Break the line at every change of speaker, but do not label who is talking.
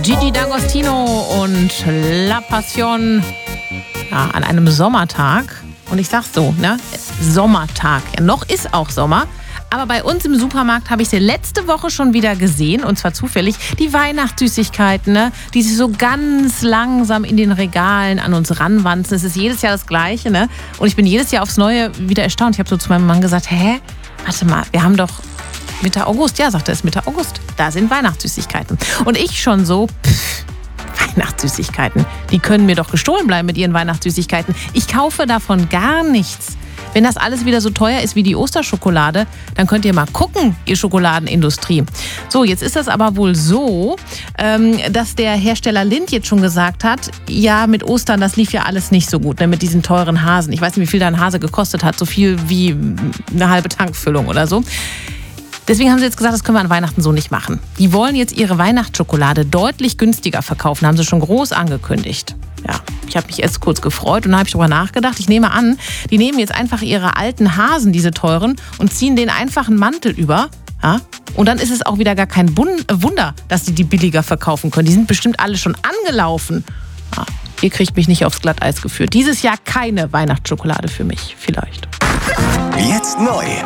Gigi D'Agostino und La Passion an einem Sommertag. Und ich sag's so, ne? Sommertag. Ja, noch ist auch Sommer. Aber bei uns im Supermarkt habe ich sie letzte Woche schon wieder gesehen, und zwar zufällig, die Weihnachtssüßigkeiten, ne? Die sich so ganz langsam in den Regalen an uns ranwanzen. Es ist jedes Jahr das Gleiche, ne? Und ich bin jedes Jahr aufs Neue wieder erstaunt. Ich habe so zu meinem Mann gesagt, warte mal, wir haben doch Mitte August. Ja, sagte er, es ist Mitte August. Da sind Weihnachtssüßigkeiten. Und ich schon so, Weihnachtssüßigkeiten, die können mir doch gestohlen bleiben mit ihren Weihnachtssüßigkeiten. Ich kaufe davon gar nichts. Wenn das alles wieder so teuer ist wie die Osterschokolade, dann könnt ihr mal gucken, ihr Schokoladenindustrie. So, jetzt ist das aber wohl so, dass der Hersteller Lindt jetzt schon gesagt hat, ja, mit Ostern, das lief ja alles nicht so gut, ne, mit diesen teuren Hasen. Ich weiß nicht, wie viel da ein Hase gekostet hat, so viel wie eine halbe Tankfüllung oder so. Deswegen haben sie jetzt gesagt, das können wir an Weihnachten so nicht machen. Die wollen jetzt ihre Weihnachtsschokolade deutlich günstiger verkaufen, haben sie schon groß angekündigt. Ja, ich habe mich erst kurz gefreut und dann habe ich darüber nachgedacht. Ich nehme an, die nehmen jetzt einfach ihre alten Hasen, diese teuren, und ziehen den einfachen Mantel über. Ja? Und dann ist es auch wieder gar kein Wunder, dass die billiger verkaufen können. Die sind bestimmt alle schon angelaufen. Ja, ihr kriegt mich nicht aufs Glatteis geführt. Dieses Jahr keine Weihnachtsschokolade für mich, vielleicht.
Jetzt neu.